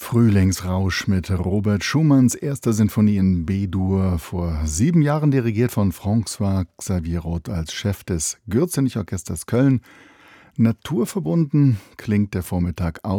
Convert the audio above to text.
Frühlingsrausch mit Robert Schumanns erster Sinfonie in B-Dur, vor 7 Jahren dirigiert von François Xavier Roth als Chef des Gürzenich-Orchesters Köln. Naturverbunden klingt der Vormittag